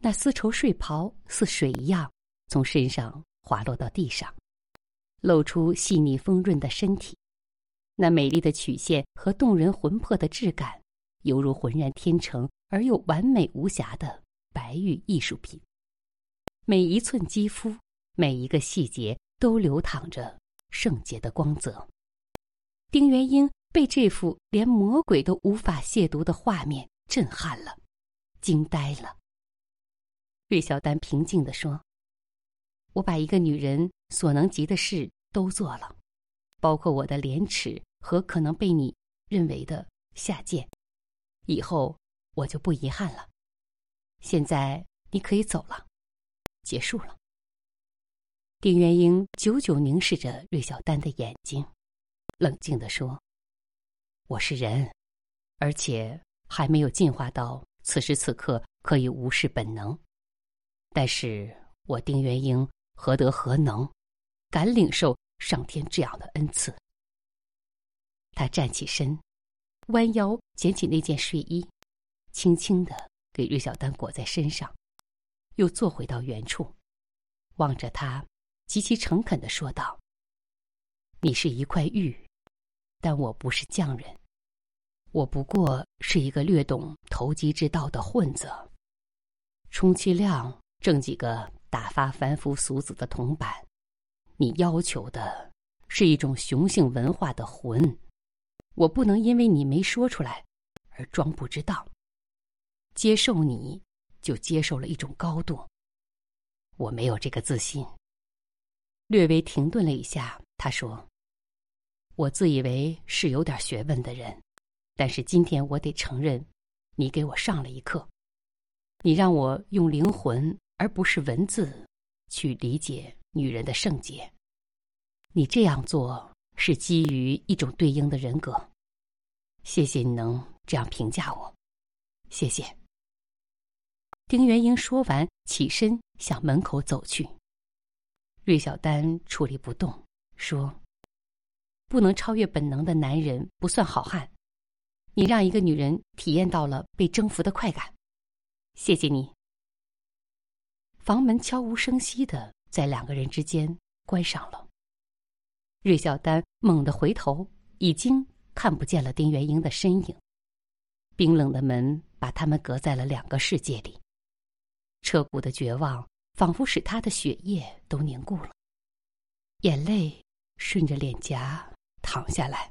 那丝绸睡袍似水一样从身上滑落到地上，露出细腻丰润的身体。那美丽的曲线和动人魂魄的质感，犹如浑然天成而又完美无瑕的白玉艺术品。每一寸肌肤，每一个细节都流淌着圣洁的光泽。丁元英被这幅连魔鬼都无法亵渎的画面震撼了，惊呆了。芮小丹平静地说：“我把一个女人所能及的事都做了，包括我的廉耻和可能被你认为的下贱。以后我就不遗憾了。现在你可以走了，结束了。”丁元英久久凝视着芮小丹的眼睛，冷静地说：“我是人，而且还没有进化到此时此刻可以无视本能。但是我丁元英何德何能，敢领受上天这样的恩赐？”他站起身，弯腰捡起那件睡衣，轻轻地给芮小丹裹在身上，又坐回到原处，望着他，极其诚恳地说道：“你是一块玉，但我不是匠人，我不过是一个略懂投机之道的混子，充其量挣几个打发凡夫俗子的铜板。你要求的是一种雄性文化的魂，我不能因为你没说出来而装不知道。接受你，就接受了一种高度。我没有这个自信。”略微停顿了一下，他说：“我自以为是有点学问的人，但是今天我得承认，你给我上了一课。你让我用灵魂而不是文字去理解女人的圣洁。你这样做是基于一种对应的人格。谢谢你能这样评价我，谢谢。”丁元英说完，起身向门口走去。芮小丹矗立不动，说：“不能超越本能的男人不算好汉。你让一个女人体验到了被征服的快感，谢谢你。”房门悄无声息地在两个人之间关上了。芮小丹猛地回头，已经看不见了丁元英的身影。冰冷的门把他们隔在了两个世界里。彻骨的绝望仿佛使他的血液都凝固了，眼泪顺着脸颊淌下来。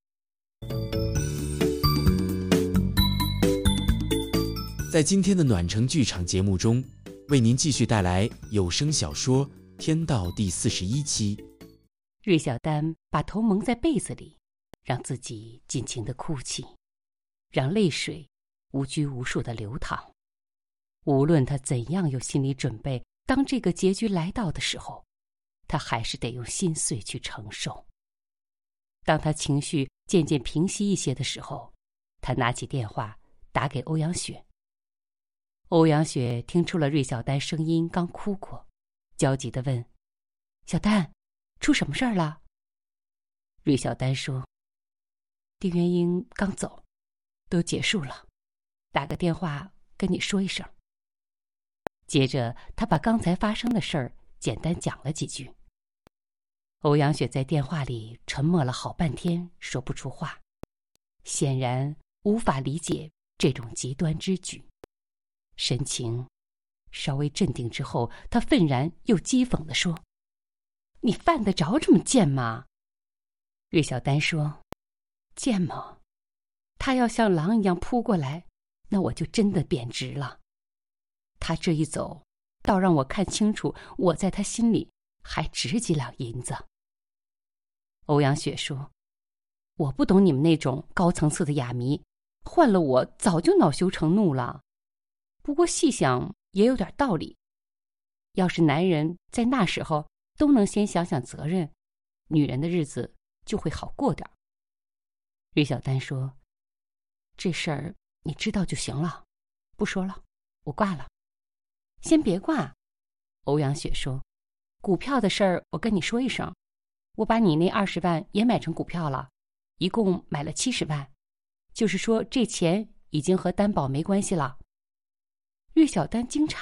在今天的暖城剧场节目中，为您继续带来有声小说《天道》第41期。 芮小丹把头蒙在被子里，让自己尽情地哭泣，让泪水无拘无束地流淌。无论他怎样有心理准备，当这个结局来到的时候，他还是得用心碎去承受。当他情绪渐渐平息一些的时候，他拿起电话打给欧阳雪。欧阳雪听出了芮小丹声音刚哭过，焦急地问：“小丹，出什么事儿了？”芮小丹说：“丁元英刚走，都结束了，打个电话跟你说一声。”接着他把刚才发生的事儿简单讲了几句。欧阳雪在电话里沉默了好半天，说不出话，显然无法理解这种极端之举。神情稍微镇定之后，他愤然又讥讽地说：“你犯得着这么贱吗？”芮小丹说：“贱吗？他要像狼一样扑过来，那我就真的贬值了。他这一走，倒让我看清楚，我在他心里还值几两银子。”欧阳雪说：“我不懂你们那种高层次的哑谜，换了我早就恼羞成怒了。不过细想也有点道理，要是男人在那时候都能先想想责任，女人的日子就会好过点。”芮小丹说：“这事儿你知道就行了，不说了，我挂了。”“先别挂。”欧阳雪说，“股票的事儿我跟你说一声，我把你那20万也买成股票了，一共买了70万，就是说这钱已经和担保没关系了。”芮小丹惊诧